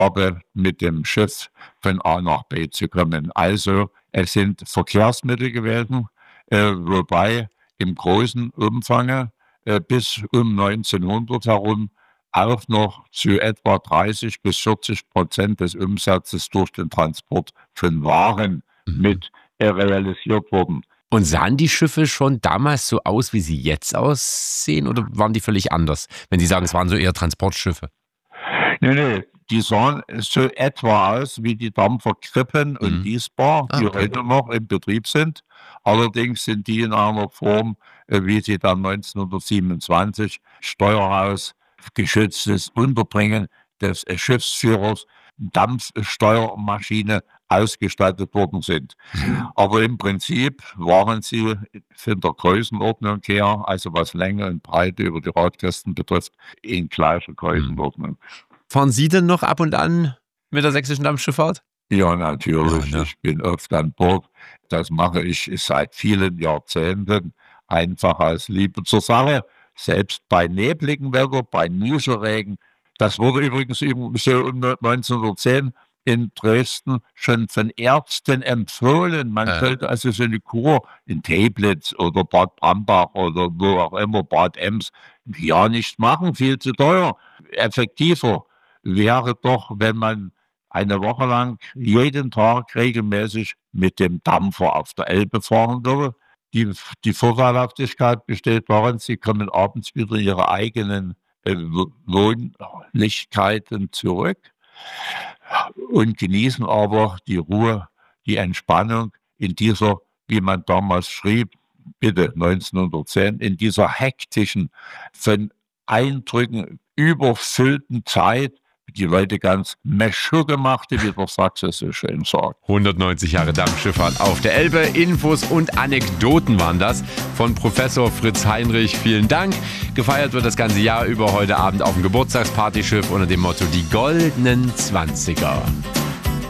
aber mit dem Schiff von A nach B zu kommen. Also es sind Verkehrsmittel gewesen, wobei im großen Umfang bis um 1900 herum auch noch zu etwa 30-40% des Umsatzes durch den Transport von Waren mit realisiert wurden. Und sahen die Schiffe schon damals so aus, wie sie jetzt aussehen, oder waren die völlig anders? Wenn Sie sagen, es waren so eher Transportschiffe. Nee, die sahen so etwa aus wie die Dampfer Krippen und Diesbar, die heute noch im Betrieb sind. Allerdings sind die in einer Form, wie sie dann 1927 Steuerhaus geschütztes Unterbringen des Schiffsführers, Dampfsteuermaschine ausgestattet worden sind. Aber im Prinzip waren sie von der Größenordnung her, also was Länge und Breite über die Radkästen betrifft, in gleicher Größenordnung. Fahren Sie denn noch ab und an mit der sächsischen Dampfschifffahrt? Ja, natürlich. Ja, ne? Ich bin oft an Bord. Das mache ich seit vielen Jahrzehnten, einfach aus Liebe zur Sache. Selbst bei nebligem Wetter, bei Nieselregen. Das wurde übrigens so um 1910 in Dresden schon von Ärzten empfohlen. Man sollte also so eine Kur in Teplitz oder Bad Brambach oder wo auch immer, Bad Ems, ja nicht machen, viel zu teuer. Effektiver wäre doch, wenn man eine Woche lang jeden Tag regelmäßig mit dem Dampfer auf der Elbe fahren würde. Die Vorteilhaftigkeit besteht darin, Sie kommen abends wieder in Ihre eigenen Wohnlichkeiten zurück und genießen aber die Ruhe, die Entspannung in dieser, wie man damals schrieb, bitte 1910, in dieser hektischen, von Eindrücken überfüllten Zeit, die Leute ganz Meschuge machte, wie der Sachse so schön sagt. 190 Jahre Dampfschifffahrt auf der Elbe. Infos und Anekdoten waren das von Professor Fritz Heinrich. Vielen Dank. Gefeiert wird das ganze Jahr über heute Abend auf dem Geburtstagspartyschiff unter dem Motto Die goldenen 20er.